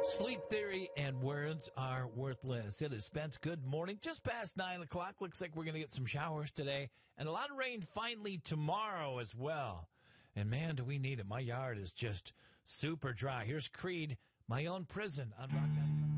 Sleep theory and words are worthless. It is Spence. Good morning. Just past 9 o'clock. Looks like we're going to get some showers today and a lot of rain finally tomorrow as well. And man, do we need it. My yard is just super dry. Here's Creed, My Own Prison on Rock 95.